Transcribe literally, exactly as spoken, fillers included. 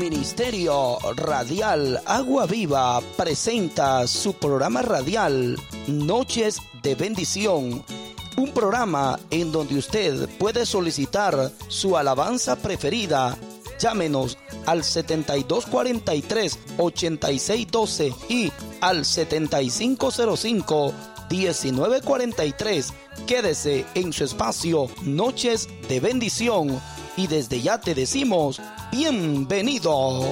Ministerio Radial Agua Viva presenta su programa radial Noches de Bendición, un programa en donde usted puede solicitar su alabanza preferida. Llámenos al setenta y dos cuarenta y tres, ochenta y seis doce y al setenta y cinco cero cinco, diecinueve cuarenta y tres. Quédese en su espacio Noches de Bendición y desde ya te decimos bienvenido.